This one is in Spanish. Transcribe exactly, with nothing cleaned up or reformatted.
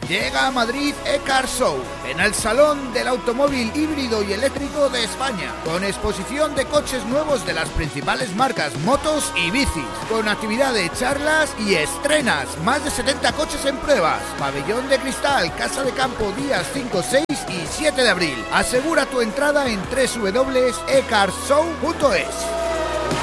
Llega a Madrid E-Car Show, en el Salón del Automóvil Híbrido y Eléctrico de España, con exposición de coches nuevos de las principales marcas, motos y bicis, con actividad de charlas y estrenas, más de setenta coches en pruebas, pabellón de cristal, casa de campo días cinco, seis y siete de abril. Asegura tu entrada en doble u doble u doble u punto e car show punto es.